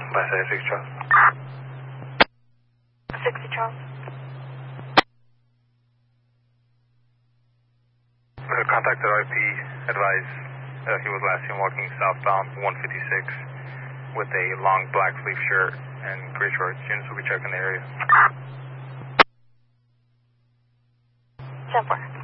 By 6 Charles. 60 Charles. Contacted RP, advised he was last seen walking southbound 156 with a long black sleeve shirt and gray shorts. Units will be checking the area. 10-4.